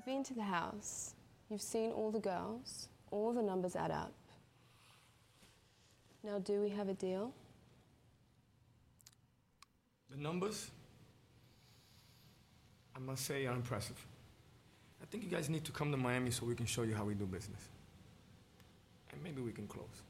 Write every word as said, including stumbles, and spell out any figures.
been to the house. You've seen all the girls. All the numbers add up. Now, do we have a deal? The numbers, I must say, are impressive. I think you guys need to come to Miami so we can show you how we do business. And maybe we can close.